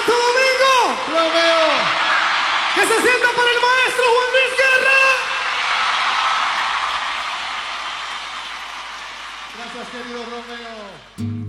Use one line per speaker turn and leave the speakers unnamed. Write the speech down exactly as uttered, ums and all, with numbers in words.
Santo Domingo.
Romeo.
Que se sienta para el maestro Juan Luis Guerra.
Gracias, querido Romeo.